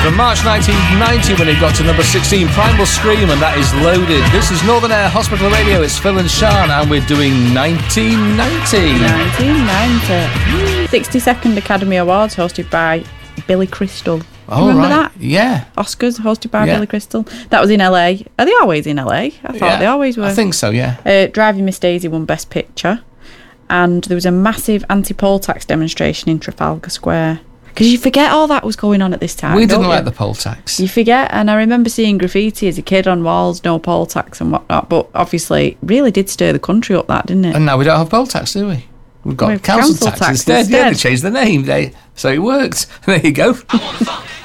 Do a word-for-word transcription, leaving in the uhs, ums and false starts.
From March nineteen ninety when it got to number sixteen, Primal Scream, and that is Loaded. This is Northern Air Hospital Radio. It's Phil and Sean, and we're doing nineteen ninety. nineteen ninety. sixty-second Academy Awards hosted by Billy Crystal. Oh, Remember right. that? Yeah. Oscars hosted by Yeah. Billy Crystal. That was in L A. Are they always in L A? I thought Yeah. they always were. I think so, yeah. Uh, Driving Miss Daisy won Best Picture. And there was a massive anti-poll tax demonstration in Trafalgar Square. Because you forget all that was going on at this time. We don't didn't you? like the poll tax. You forget, and I remember seeing graffiti as a kid on walls, no poll tax and whatnot, but obviously it really did stir the country up, that, didn't it? And now we don't have poll tax, do we? We've got We have council, council tax, tax instead. instead. Yeah, they changed the name. They, so it worked. There you go.